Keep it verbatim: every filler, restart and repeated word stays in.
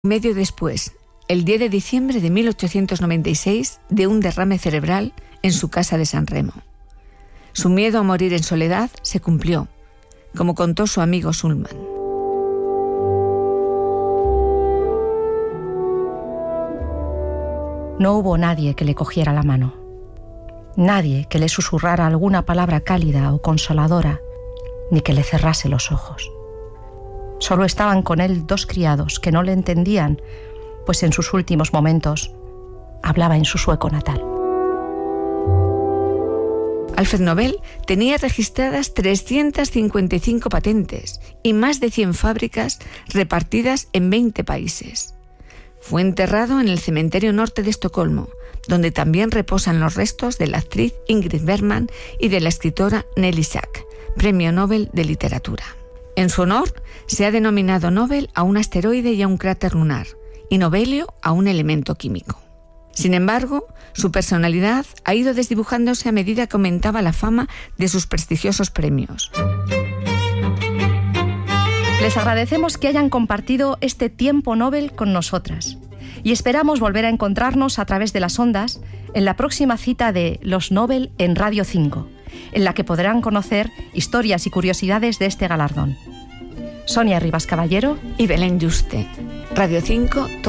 Medio después, el diez de diciembre de mil ochocientos noventa y seis, de un derrame cerebral en su casa de San Remo. Su miedo a morir en soledad se cumplió, como contó su amigo Shulman. No hubo nadie que le cogiera la mano, nadie que le susurrara alguna palabra cálida o consoladora, ni que le cerrase los ojos. Solo estaban con él dos criados que no le entendían, pues en sus últimos momentos hablaba en su sueco natal. Alfred Nobel tenía registradas trescientas cincuenta y cinco patentes y más de cien fábricas repartidas en veinte países. Fue enterrado en el cementerio norte de Estocolmo, donde también reposan los restos de la actriz Ingrid Bergman y de la escritora Nelly Sachs, Premio Nobel de Literatura. En su honor, se ha denominado Nobel a un asteroide y a un cráter lunar, y Nobelio a un elemento químico. Sin embargo, su personalidad ha ido desdibujándose a medida que aumentaba la fama de sus prestigiosos premios. Les agradecemos que hayan compartido este tiempo Nobel con nosotras y esperamos volver a encontrarnos a través de las ondas en la próxima cita de Los Nobel en Radio cinco, en la que podrán conocer historias y curiosidades de este galardón. Sonia Rivas Caballero y Belén Juste. Radio cinco.